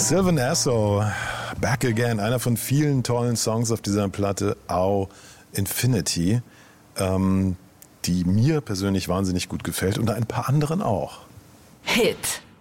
Sylvan Esso, Back Again, einer von vielen tollen Songs auf dieser Platte, Au Infinity, die mir persönlich wahnsinnig gut gefällt und ein paar anderen auch. Hit.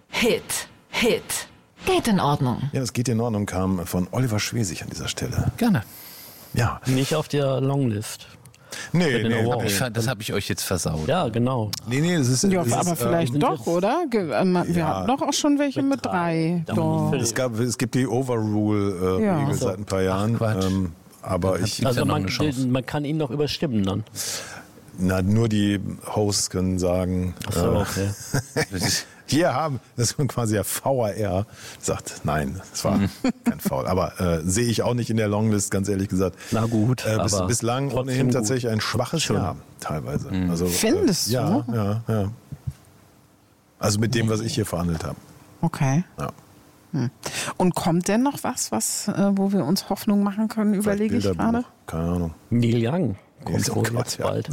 Geht in Ordnung. Ja, das geht in Ordnung, kam von Oliver Schwesig an dieser Stelle. Gerne. Ja. Nicht auf der Longlist. Nee, Das habe ich euch jetzt versaut. Ja, genau. Nee, das ist... Ja, das aber ist, vielleicht doch, oder? Wir hatten doch auch schon welche mit 3. Doch. Es gibt die Overrule-Regel seit ein paar Jahren. Aber Also man kann ihn noch überstimmen dann. Nur die Hosts können sagen... Ach so, okay. Das ist quasi der VAR, sagt, nein, es war kein Foul. Aber sehe ich auch nicht in der Longlist, ganz ehrlich gesagt. Na gut, aber bislang ohnehin tatsächlich ein schwaches Jahr, teilweise. Also, Findest du? Ja. Also mit dem, was ich hier verhandelt habe. Okay. Ja. Und kommt denn noch was, wo wir uns Hoffnung machen können, überlege ich gerade? Keine Ahnung. Neil Young kommt wohl Gott, jetzt bald.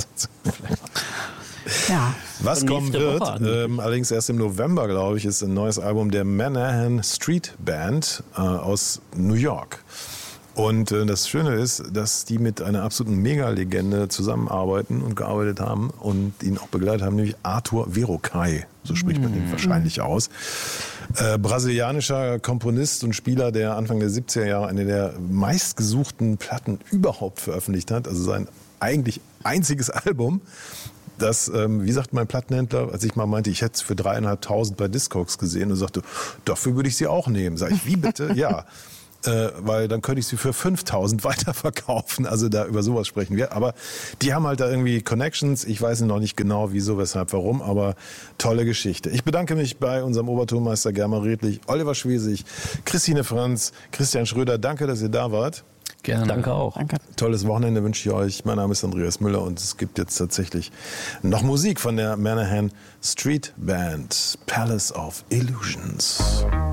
Ja. Was kommen wird, allerdings erst im November, glaube ich, ist ein neues Album der Manhattan Street Band aus New York. Und das Schöne ist, dass die mit einer absoluten Megalegende zusammenarbeiten und gearbeitet haben und ihn auch begleitet haben, nämlich Arthur Verocai, so spricht man ihn wahrscheinlich aus. Brasilianischer Komponist und Spieler, der Anfang der 70er Jahre eine der meistgesuchten Platten überhaupt veröffentlicht hat, also sein eigentlich einziges Album. Das, wie sagt mein Plattenhändler, als ich mal meinte, ich hätte es für 3.500 bei Discogs gesehen und sagte, dafür würde ich sie auch nehmen. Sag ich, wie bitte? Ja, weil dann könnte ich sie für 5.000 weiterverkaufen. Also da über sowas sprechen wir. Aber die haben halt da irgendwie Connections. Ich weiß noch nicht genau, wieso, weshalb, warum, aber tolle Geschichte. Ich bedanke mich bei unserem Obertonmeister Germar Redlich, Oliver Schwesig, Christine Franz, Christian Schröder. Danke, dass ihr da wart. Gerne. Danke auch. Danke. Tolles Wochenende wünsche ich euch. Mein Name ist Andreas Müller und es gibt jetzt tatsächlich noch Musik von der Manhattan Street Band, Palace of Illusions.